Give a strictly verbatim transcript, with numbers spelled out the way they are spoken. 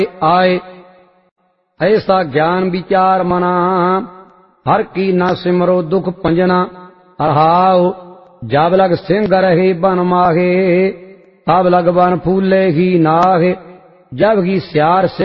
आए। ऐसा ज्ञान विचार मना, हर की न सिमरो दुख पंजना। रहाओ जब लग सिंह रहे बन माहे, तब लग बन फूले ही नाहे। जब की सियार